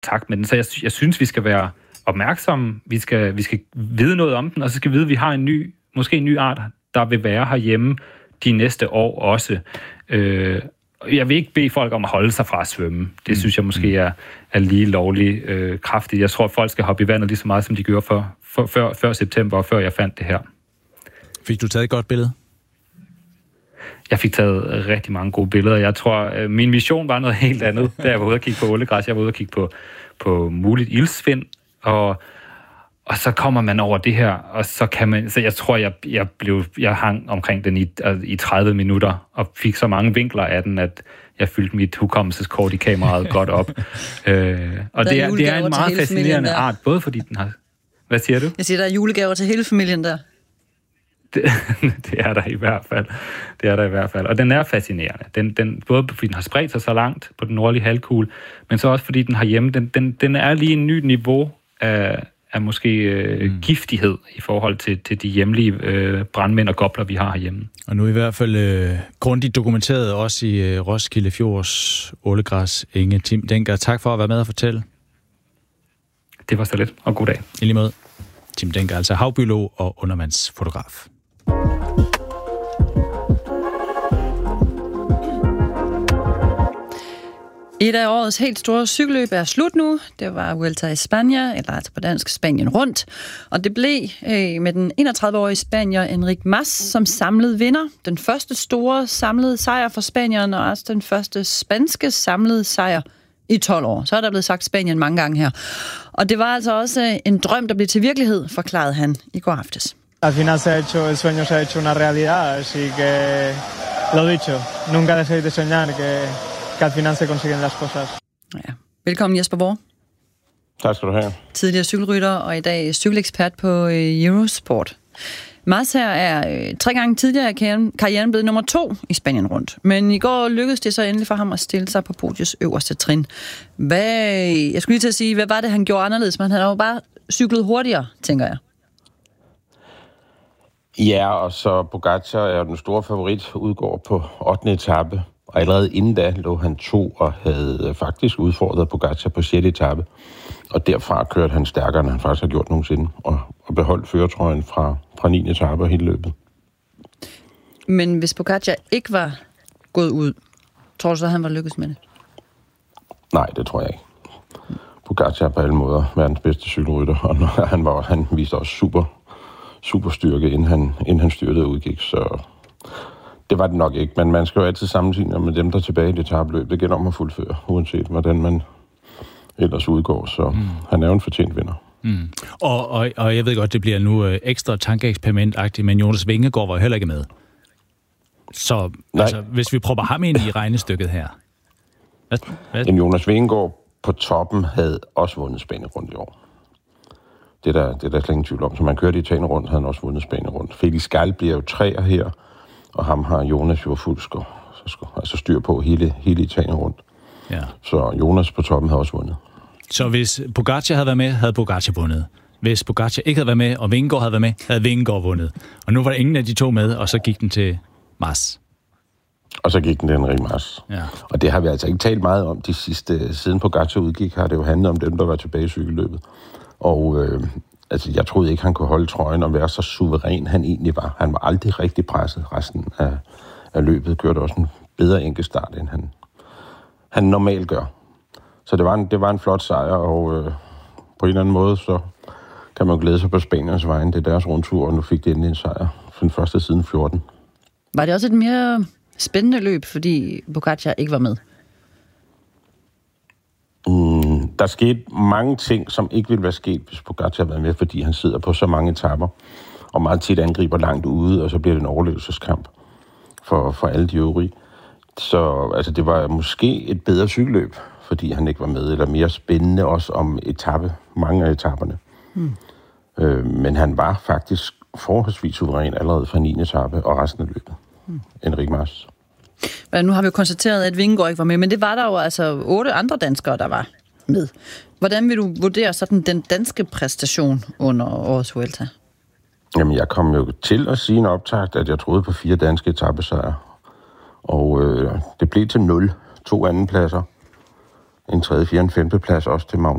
takt med den. Så jeg synes, vi skal være opmærksomme, vi skal vide noget om den, og så skal vi vide, at vi har måske en ny art, der vil være herhjemme de næste år også. Jeg vil ikke bede folk om at holde sig fra at svømme. Det synes jeg måske er lige lovligt kraftigt. Jeg tror, at folk skal hoppe i vandet lige så meget, som de gjorde før september, og før jeg fandt det her. Fik du taget et godt billede? Jeg fik taget rigtig mange gode billeder. Jeg tror, min mission var noget helt andet, da jeg var ude og kigge på ålegræs. Jeg var ude og kigge på muligt ildsvind, og så kommer man over det her, og så kan man... Så jeg tror, jeg hang omkring den i 30 minutter, og fik så mange vinkler af den, at jeg fyldte mit hukommelseskort i kameraet godt op. Og det er en meget fascinerende art, både fordi den har... Hvad siger du? Jeg siger, der er julegaver til hele familien der. Det er der i hvert fald. Og den er fascinerende. Den, både fordi den har spredt sig så langt på den nordlige halvkugle, men så også fordi den har hjemme. Den er lige en ny niveau af måske giftighed i forhold til de hjemlige brandmænd og gobler, vi har herhjemme. Og nu i hvert fald grundigt dokumenteret også i Roskilde Fjords ålegræs, Inge. Tim Dencker, tak for at være med og fortælle. Det var så lidt, og god dag. I lige måde. Tim Dencker, altså havbiolog og undervandsfotograf. Et af årets helt store cykelløb er slut nu. Det var Vuelta i Spanien, eller altså på dansk Spanien rundt. Og det blev med den 31-årige spanier Enric Mas som samlet vinder. Den første store samlede sejr for Spanien, og også den første spanske samlede sejr i 12 år. Så er der blevet sagt Spanien mange gange her. Og det var altså også en drøm, der blev til virkelighed, forklarede han i går aftes. Al final el sueño se ha hecho una realidad, así que lo dicho, nunca dejéis de soñar que al final se consiguen las cosas. Ja. Velkommen Jesper Borg. Tak skal du have. Tidligere cykelrytter og i dag cykelekspert på Eurosport. Mas her er 3 gange tidligere i karrieren blevet nummer 2 i Spanien rundt. Men i går lykkedes det så endelig for ham at stille sig på podiets øverste trin. Jeg skulle lige til at sige, hvad var det, han gjorde anderledes? Men han har jo bare cyklet hurtigere, tænker jeg. Ja, og så Pogačar er den store favorit, udgår på 8. etape. Og allerede inden da lå han 2 og havde faktisk udfordret Pogačar på 6. etape. Og derfra kørte han stærkere, end han faktisk har gjort nogensinde. Og beholdt førertrøjen fra 9. etape hele løbet. Men hvis Pogačar ikke var gået ud, tror du så, han var lykkes med det? Nej, det tror jeg ikke. Pogačar er på alle måder verdens bedste cykelrytter, og han viste også super styrke, inden han styrtede og udgik, så det var det nok ikke. Men man skal jo altid sammenligne med dem, der er tilbage i det etapeløb. Det gælder om at fuldføre, uanset hvordan man ellers udgår, så han er jo en fortjent vinder. Mm. Og jeg ved godt, det bliver nu ekstra tankeeksperimentagtigt, men Jonas Vingegaard var heller ikke med. Så altså, hvis vi prøver ham ind i regnestykket her. Hvad? Jonas Vingegaard på toppen havde også vundet Spanien rundt i år. Det er der slet ingen tvivl om. Så man kørte i Italien rundt, havde han også vundet Spanien rundt. Felix Gall bliver jo 3'er her, og ham har Jonas jo altså styr på hele Italien rundt. Ja. Så Jonas på toppen havde også vundet. Så hvis Pogačar havde været med, havde Pogačar vundet. Hvis Pogačar ikke havde været med, og Vingegaard havde været med, havde Vingegaard vundet. Og nu var der ingen af de 2 med, og så gik den til Mas. Og så gik den til Enric Mas. Ja. Og det har vi altså ikke talt meget om de sidste... Siden Pogačar udgik, har det jo handlet om dem, der var tilbage i cykelløbet. Og altså, jeg troede ikke, han kunne holde trøjen og være så suveræn, han egentlig var. Han var aldrig rigtig presset resten af løbet. Kørte også en bedre enkeltstart, end han normalt gør. Så det var en flot sejr, og på en eller anden måde, så kan man glæde sig på Spaniens vejen. Det er deres rundtur, og nu fik de endelig en sejr for den første siden 14. Var det også et mere spændende løb, fordi Pogačar ikke var med? Der skete mange ting, som ikke ville være sket, hvis Pogačar havde været med, fordi han sidder på så mange etaper, og meget tit angriber langt ude, og så bliver det en overlevelseskamp for alle de øvrige. Så altså, det var måske et bedre cykelløb, fordi han ikke var med, eller mere spændende også om mange af etaperne. Men han var faktisk forholdsvis suveræn allerede fra 9. etape og resten af løbet. Enric Mas. Nu har vi jo konstateret, at Vingegaard ikke var med, men det var der jo altså 8 andre danskere, der var med. Hvordan vil du vurdere sådan den danske præstation under årets Vuelta? Jamen, jeg kom jo til at sige en optakt, at jeg troede på 4 danske etapesejre. Og det blev til 0. 2 andenpladser. En 3., 4., 5. plads også til Magnus